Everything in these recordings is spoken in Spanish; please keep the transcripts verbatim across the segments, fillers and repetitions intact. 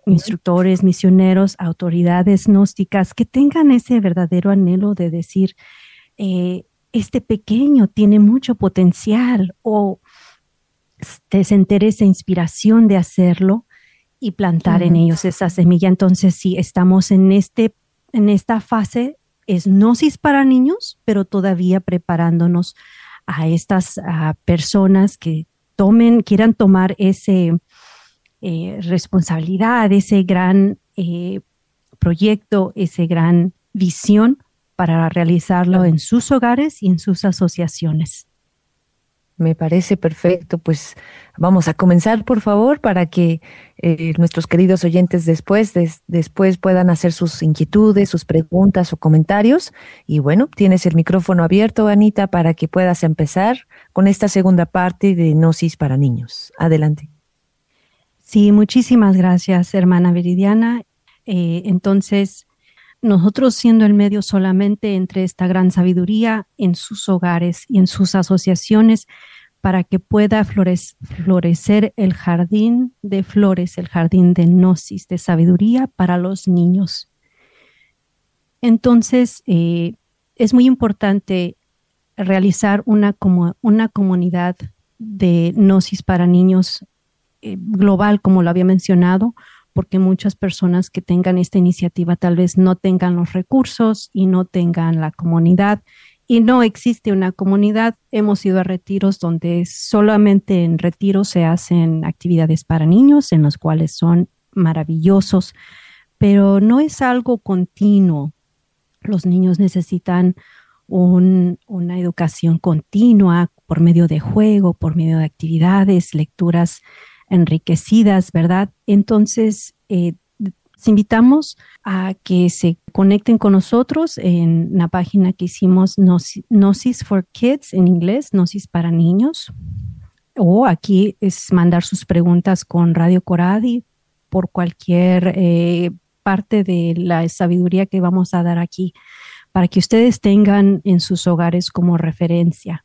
instructores, misioneros, autoridades gnósticas, que tengan ese verdadero anhelo de decir, eh, este pequeño tiene mucho potencial, o te sentir esa inspiración de hacerlo y plantar en Ujú. ellos esa semilla. Entonces, sí, estamos en, este, en esta fase, es gnosis para niños, pero todavía preparándonos a estas a personas que tomen, quieran tomar ese eh, responsabilidad, ese gran eh, proyecto, esa gran visión para realizarlo en sus hogares y en sus asociaciones. Me parece perfecto. Pues vamos a comenzar, por favor, para que eh, nuestros queridos oyentes después, des- después puedan hacer sus inquietudes, sus preguntas o comentarios. Y bueno, tienes el micrófono abierto, Anita, para que puedas empezar con esta segunda parte de Gnosis para niños. Adelante. Sí, muchísimas gracias, hermana Viridiana. Eh, entonces, nosotros siendo el medio solamente entre esta gran sabiduría en sus hogares y en sus asociaciones para que pueda florec- florecer el jardín de flores, el jardín de gnosis, de sabiduría para los niños. Entonces, eh, es muy importante realizar una, como, una comunidad de gnosis para niños eh, global, como lo había mencionado, porque muchas personas que tengan esta iniciativa tal vez no tengan los recursos y no tengan la comunidad. Y no existe una comunidad. Hemos ido a retiros donde solamente en retiros se hacen actividades para niños, en los cuales son maravillosos, pero no es algo continuo. Los niños necesitan un, una educación continua por medio de juego, por medio de actividades, lecturas enriquecidas, ¿verdad? Entonces, eh, les invitamos a que se conecten con nosotros en la página que hicimos Gnosis, Gnosis for Kids en inglés, Gnosis para niños, o aquí es mandar sus preguntas con Radio Coradi por cualquier eh, parte de la sabiduría que vamos a dar aquí para que ustedes tengan en sus hogares como referencia.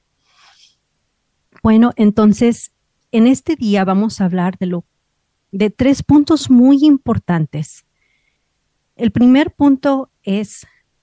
Bueno, entonces, en este día vamos a hablar de, lo, de tres puntos muy importantes. El primer punto es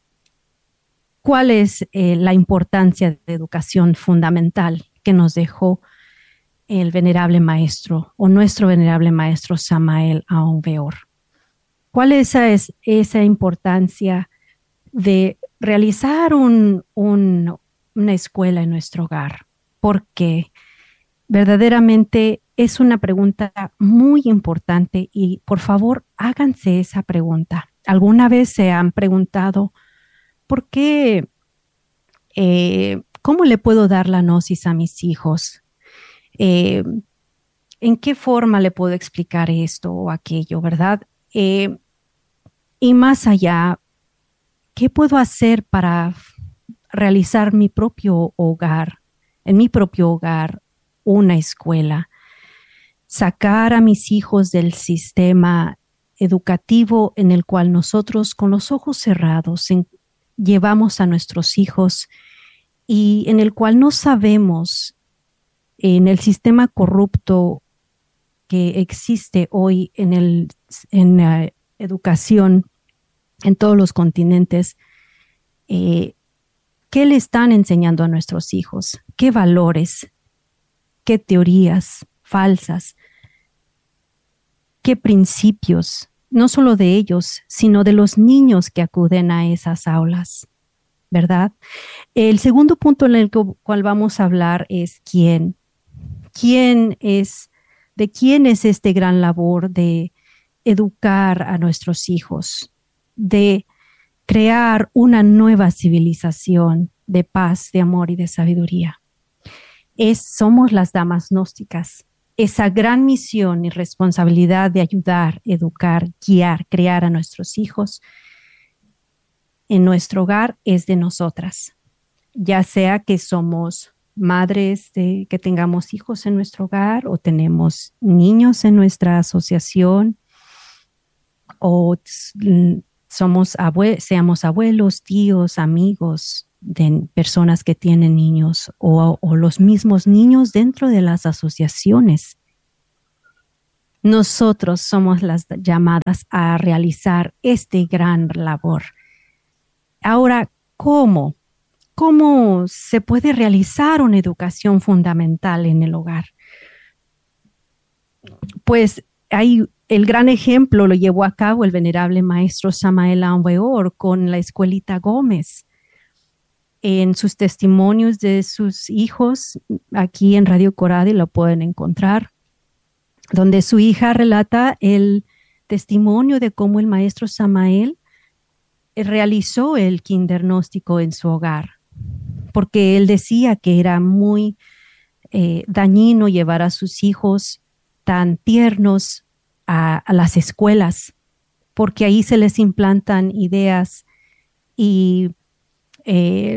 cuál es eh, la importancia de educación fundamental que nos dejó el venerable maestro o nuestro venerable maestro Samael Aun Weor. ¿Cuál esa es esa importancia de realizar un, un, una escuela en nuestro hogar? Porque verdaderamente es una pregunta muy importante y por favor háganse esa pregunta. ¿Alguna vez se han preguntado por qué, eh, cómo le puedo dar la gnosis a mis hijos? Eh, ¿En qué forma le puedo explicar esto o aquello, verdad? Eh, y más allá, ¿qué puedo hacer para realizar mi propio hogar, en mi propio hogar, una escuela? Sacar a mis hijos del sistema educativo en el cual nosotros con los ojos cerrados en, llevamos a nuestros hijos y en el cual no sabemos en el sistema corrupto que existe hoy en, el, en la educación en todos los continentes, eh, ¿qué le están enseñando a nuestros hijos? ¿Qué valores? ¿Qué teorías falsas? ¿Qué principios? No solo de ellos, sino de los niños que acuden a esas aulas, ¿verdad? El segundo punto en el cual vamos a hablar es quién. ¿Quién es, de quién es este gran labor de educar a nuestros hijos, de crear una nueva civilización de paz, de amor y de sabiduría? Es, somos las damas gnósticas. Esa gran misión y responsabilidad de ayudar, educar, guiar, crear a nuestros hijos en nuestro hogar es de nosotras, ya sea que somos madres de que tengamos hijos en nuestro hogar o tenemos niños en nuestra asociación o somos abue seamos abuelos, tíos, amigos de personas que tienen niños o, o los mismos niños dentro de las asociaciones. nosotros somos las llamadas a realizar este gran labor. Ahora, ¿cómo? ¿Cómo se puede realizar una educación fundamental en el hogar? Pues hay el gran ejemplo lo llevó a cabo el venerable maestro Samael Aun Weor con la Escuelita Gómez. En sus testimonios de sus hijos, aquí en Radio Coradi lo pueden encontrar, donde su hija relata el testimonio de cómo el maestro Samael realizó el kindernóstico en su hogar, porque él decía que era muy eh, dañino llevar a sus hijos tan tiernos a, a las escuelas, porque ahí se les implantan ideas y eh,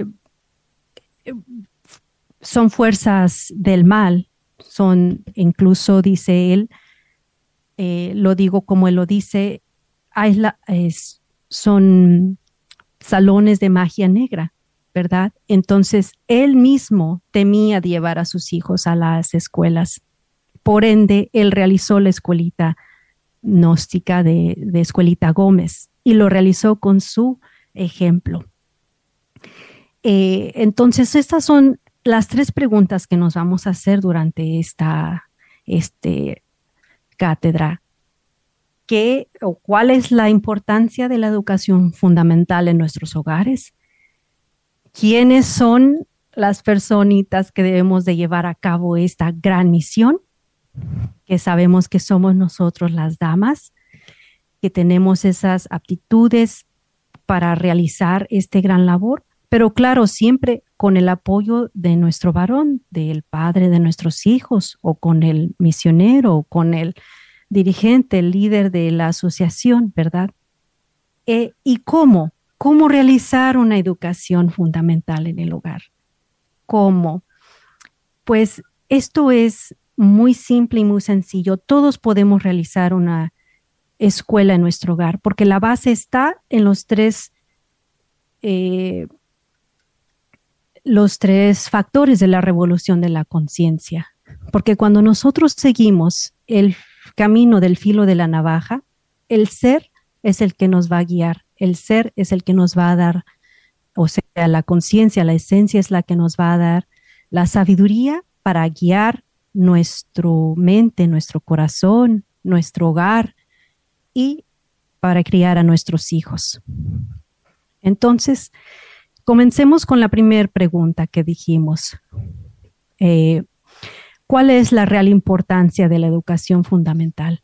son fuerzas del mal, son incluso, dice él, eh, lo digo como él lo dice, hay la, es, son salones de magia negra, ¿verdad? Entonces, él mismo temía de llevar a sus hijos a las escuelas. Por ende, él realizó la escuelita gnóstica de, de Escuelita Gómez y lo realizó con su ejemplo. Eh, entonces, estas son las tres preguntas que nos vamos a hacer durante esta este, cátedra. ¿Qué o cuál es la importancia de la educación fundamental en nuestros hogares? ¿Quiénes son las personitas que debemos de llevar a cabo esta gran misión? Que sabemos que somos nosotros las damas, que tenemos esas aptitudes para realizar este gran labor, pero claro, siempre con el apoyo de nuestro varón, del padre de nuestros hijos, o con el misionero, o con el dirigente, el líder de la asociación, ¿verdad? Eh, ¿Y cómo? ¿Cómo realizar una educación fundamental en el hogar? ¿Cómo? Pues esto es muy simple y muy sencillo. Todos podemos realizar una escuela en nuestro hogar, porque la base está en los tres, eh, los tres factores de la revolución de la conciencia. Porque cuando nosotros seguimos el camino del filo de la navaja, el ser es el que nos va a guiar, el ser es el que nos va a dar, o sea, la conciencia, la esencia es la que nos va a dar la sabiduría para guiar nuestra mente, nuestro corazón, nuestro hogar y para criar a nuestros hijos. Entonces, comencemos con la primera pregunta que dijimos. Eh, ¿Cuál es la real importancia de la educación fundamental?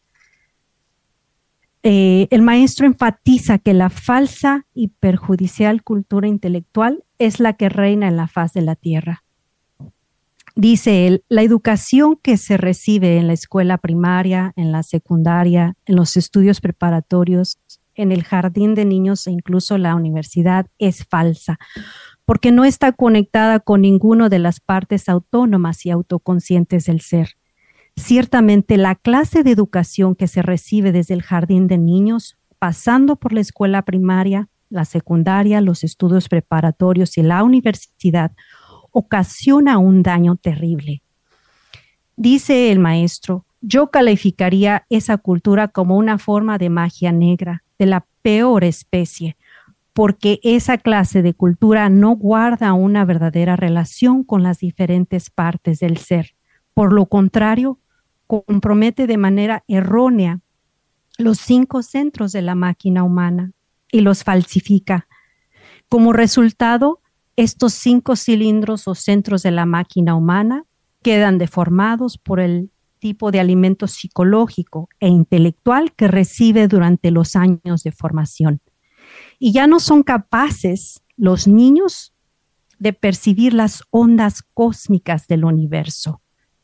Eh, el maestro enfatiza que la falsa y perjudicial cultura intelectual es la que reina en la faz de la tierra. Dice él, la educación que se recibe en la escuela primaria, en la secundaria, en los estudios preparatorios, en el jardín de niños e incluso la universidad es falsa, porque no está conectada con ninguna de las partes autónomas y autoconscientes del ser. Ciertamente, la clase de educación que se recibe desde el jardín de niños, pasando por la escuela primaria, la secundaria, los estudios preparatorios y la universidad, ocasiona un daño terrible. Dice el maestro, yo calificaría esa cultura como una forma de magia negra, de la peor especie, porque esa clase de cultura no guarda una verdadera relación con las diferentes partes del ser. Por lo contrario, compromete de manera errónea los cinco centros de la máquina humana y los falsifica. Como resultado, estos cinco cilindros o centros de la máquina humana quedan deformados por el tipo de alimento psicológico e intelectual que recibe durante los años de formación. Y ya no son capaces los niños de percibir las ondas cósmicas del universo.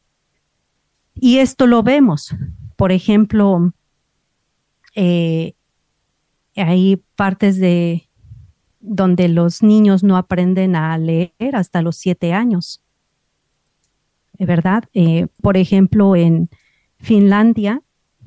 Y esto lo vemos, por ejemplo, eh, hay partes de donde los niños no aprenden a leer hasta los siete años, ¿verdad? Eh, por ejemplo, en Finlandia,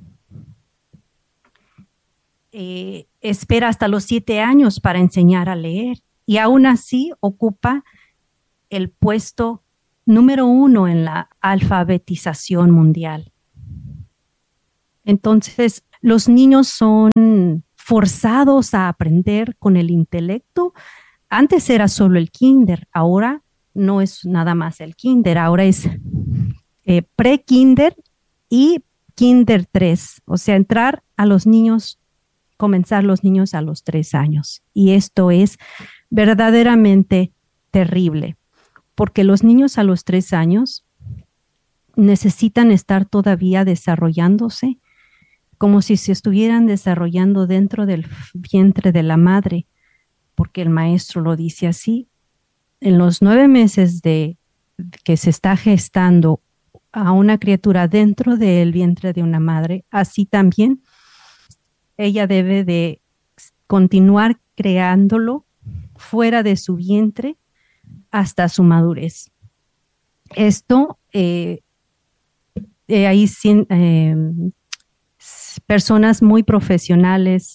eh, espera hasta los siete años para enseñar a leer y aún así ocupa el puesto número uno en la alfabetización mundial. Entonces, los niños son forzados a aprender con el intelecto. Antes era solo el kinder, ahora no es nada más el kinder, ahora es eh, pre-kinder y kinder tres, o sea, entrar a los niños, comenzar los niños a los tres años. Y esto es verdaderamente terrible, porque los niños a los tres años necesitan estar todavía desarrollándose como si se estuvieran desarrollando dentro del vientre de la madre, porque el maestro lo dice así. En los nueve meses de que se está gestando a una criatura dentro del vientre de una madre, así también ella debe de continuar creándolo fuera de su vientre hasta su madurez. Esto, eh, eh, ahí sin, eh, personas muy profesionales,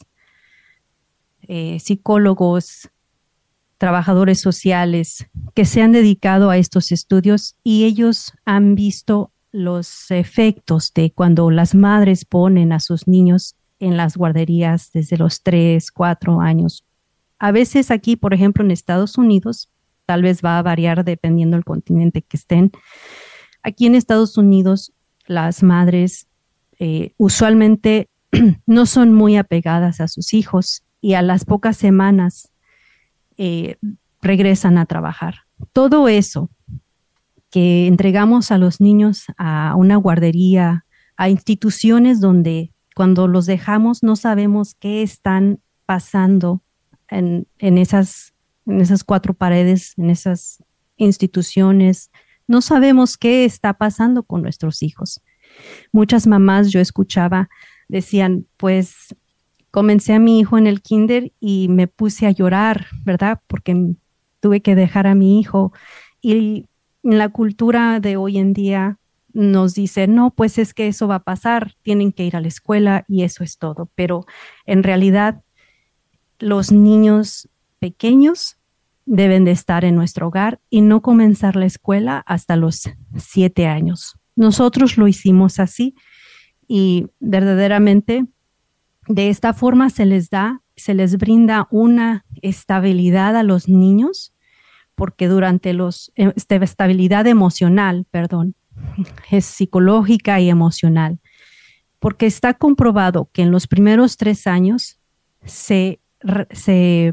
eh, psicólogos, trabajadores sociales que se han dedicado a estos estudios y ellos han visto los efectos de cuando las madres ponen a sus niños en las guarderías desde los tres, cuatro años. A veces aquí, por ejemplo, en Estados Unidos, tal vez va a variar dependiendo del continente que estén. Aquí en Estados Unidos, las madres eh, usualmente no son muy apegadas a sus hijos y a las pocas semanas eh, regresan a trabajar. Todo eso que entregamos a los niños a una guardería, a instituciones donde cuando los dejamos no sabemos qué están pasando en, en, esas, en esas cuatro paredes, en esas instituciones. No sabemos qué está pasando con nuestros hijos. Muchas mamás yo escuchaba, decían, pues comencé a mi hijo en el kinder y me puse a llorar, ¿verdad? Porque tuve que dejar a mi hijo. Y en la cultura de hoy en día nos dice, no, pues es que eso va a pasar, tienen que ir a la escuela y eso es todo. Pero en realidad los niños pequeños deben de estar en nuestro hogar y no comenzar la escuela hasta los siete años. Nosotros lo hicimos así y verdaderamente de esta forma se les da, se les brinda una estabilidad a los niños, porque durante los, esta estabilidad emocional, perdón, es psicológica y emocional, porque está comprobado que en los primeros tres años se, se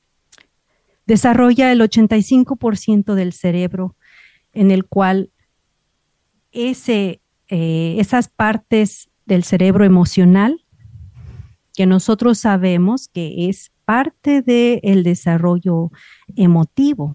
desarrolla el ochenta y cinco por ciento del cerebro en el cual ese, eh, esas partes del cerebro emocional que nosotros sabemos que es parte del desarrollo emotivo,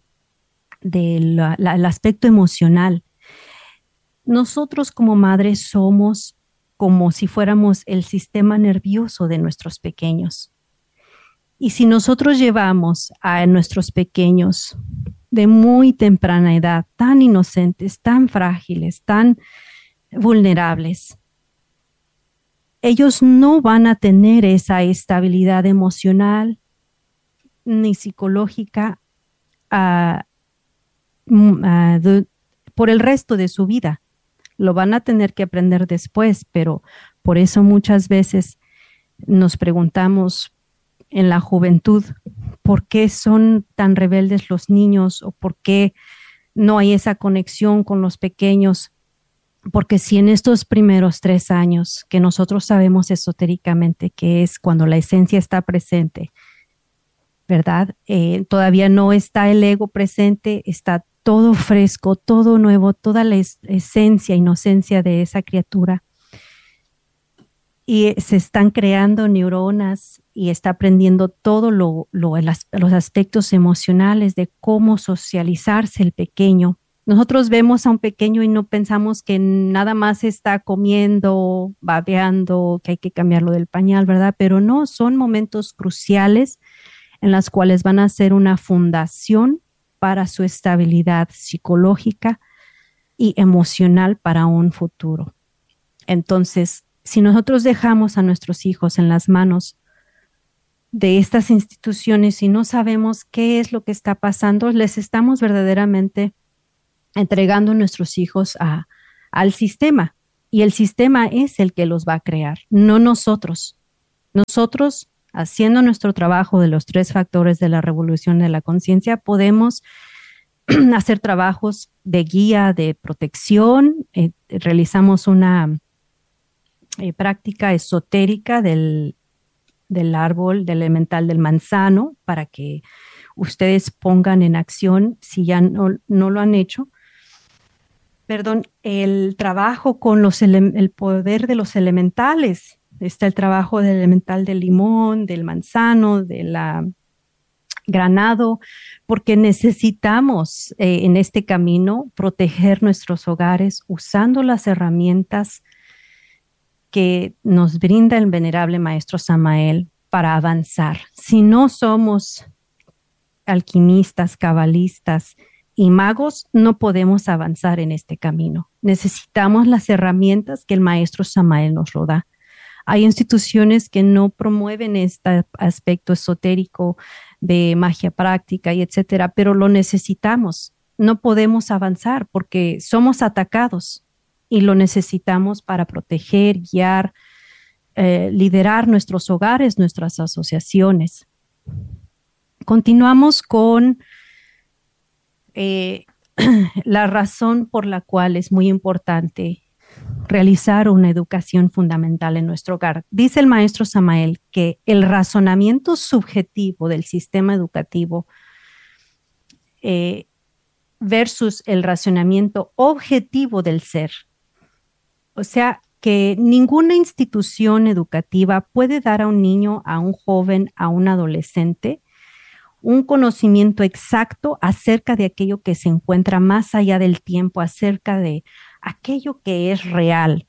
del aspecto emocional. Nosotros como madres somos como si fuéramos el sistema nervioso de nuestros pequeños. Y si nosotros llevamos a nuestros pequeños de muy temprana edad, tan inocentes, tan frágiles, tan vulnerables, ellos no van a tener esa estabilidad emocional ni psicológica uh, uh, de, por el resto de su vida. Lo van a tener que aprender después, pero por eso muchas veces nos preguntamos en la juventud, ¿por qué son tan rebeldes los niños o por qué no hay esa conexión con los pequeños? Porque si en estos primeros tres años, que nosotros sabemos esotéricamente que es cuando la esencia está presente, ¿verdad? Eh, todavía no está el ego presente, está todo fresco, todo nuevo, toda la es esencia, inocencia de esa criatura. Y se están creando neuronas y está aprendiendo todo lo, lo, las, los aspectos emocionales de cómo socializarse el pequeño. Nosotros vemos a un pequeño y no pensamos que nada más está comiendo, babeando, que hay que cambiarlo del pañal, ¿verdad? Pero no, son momentos cruciales en los cuales van a ser una fundación para su estabilidad psicológica y emocional para un futuro. Entonces, si nosotros dejamos a nuestros hijos en las manos de estas instituciones y no sabemos qué es lo que está pasando, les estamos verdaderamente entregando a nuestros hijos a, al sistema y el sistema es el que los va a crear, no nosotros. Nosotros, haciendo nuestro trabajo de los tres factores de la revolución de la conciencia, podemos hacer trabajos de guía, de protección. Eh, realizamos una eh, práctica esotérica del, del árbol, del elemental del manzano, para que ustedes pongan en acción, si ya no, no lo han hecho, perdón, el trabajo con los ele- el poder de los elementales. Está el trabajo del elemental del limón, del manzano, de la granado, porque necesitamos eh, en este camino proteger nuestros hogares usando las herramientas que nos brinda el venerable maestro Samael para avanzar. Si no somos alquimistas, cabalistas y magos, no podemos avanzar en este camino. Necesitamos las herramientas que el maestro Samael nos lo da. Hay instituciones que no promueven este aspecto esotérico de magia práctica y etcétera, pero lo necesitamos. No podemos avanzar porque somos atacados y lo necesitamos para proteger, guiar, eh, liderar nuestros hogares, nuestras asociaciones. Continuamos con eh, la razón por la cual es muy importante realizar una educación fundamental en nuestro hogar. Dice el maestro Samael que el razonamiento subjetivo del sistema educativo eh, versus el razonamiento objetivo del ser. O sea, que ninguna institución educativa puede dar a un niño, a un joven, a un adolescente, un conocimiento exacto acerca de aquello que se encuentra más allá del tiempo, acerca de aquello que es real.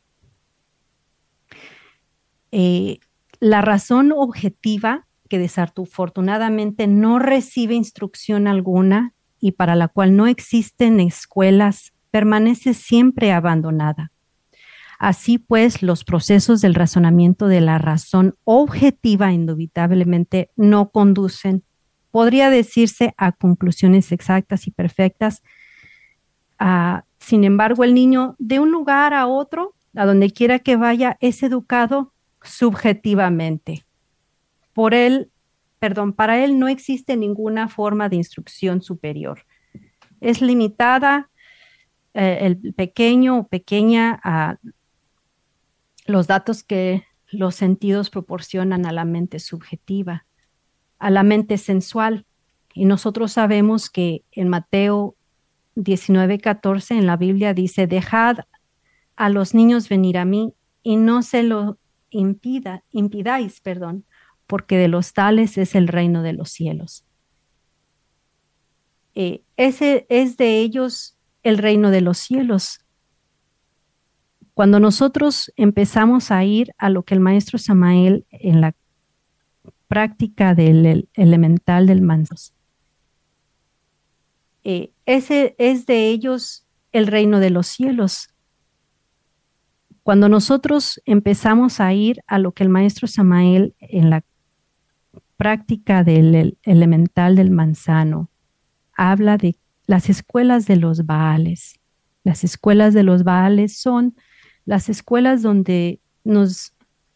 Eh, la razón objetiva, que desafortunadamente no recibe instrucción alguna y para la cual no existen escuelas, permanece siempre abandonada. Así pues, los procesos del razonamiento de la razón objetiva indubitablemente no conducen, podría decirse, a conclusiones exactas y perfectas. Uh, sin embargo, el niño de un lugar a otro, a donde quiera que vaya, es educado subjetivamente. Por él, perdón, para él no existe ninguna forma de instrucción superior. Es limitada eh, el pequeño o pequeña a los datos que los sentidos proporcionan a la mente subjetiva, a la mente sensual. Y nosotros sabemos que en Mateo diecinueve catorce en la Biblia dice: dejad a los niños venir a mí y no se lo impida, impidáis, perdón, porque de los tales es el reino de los cielos. Eh, ese es de ellos el reino de los cielos. Cuando nosotros empezamos a ir a lo que el maestro Samael en la práctica del elemental del manzano, eh, ese es de ellos el reino de los cielos. Cuando nosotros empezamos a ir a lo que el maestro Samael en la práctica del elemental del manzano habla de las escuelas de los Baales. Las escuelas de los Baales son las escuelas donde nos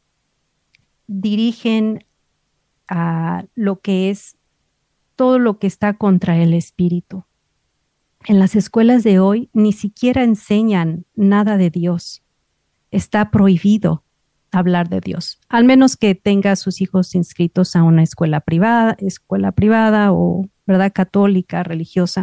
dirigen a lo que es todo lo que está contra el espíritu. En las escuelas de hoy ni siquiera enseñan nada de Dios. Está prohibido hablar de Dios, al menos que tenga a sus hijos inscritos a una escuela privada, escuela privada o, ¿verdad?, católica, religiosa.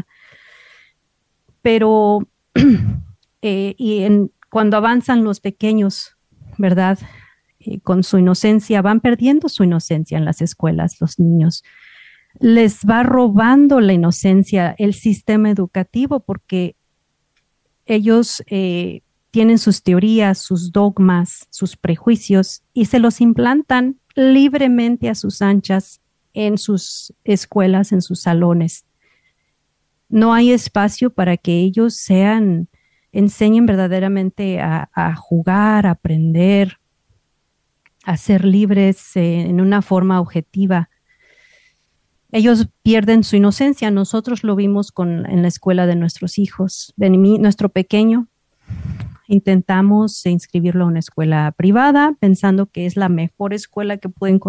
Pero eh, y en, cuando avanzan los pequeños, ¿verdad?, eh, con su inocencia, van perdiendo su inocencia en las escuelas, los niños. Les va robando la inocencia el sistema educativo porque ellos eh, tienen sus teorías, sus dogmas, sus prejuicios y se los implantan libremente a sus anchas en sus escuelas, en sus salones. No hay espacio para que ellos sean, enseñen verdaderamente a, a jugar, a aprender, a ser libres eh, en una forma objetiva. Ellos pierden su inocencia. Nosotros lo vimos con, en la escuela de nuestros hijos, de mi, nuestro pequeño. intentamos inscribirlo a una escuela privada, pensando que es la mejor escuela que pueden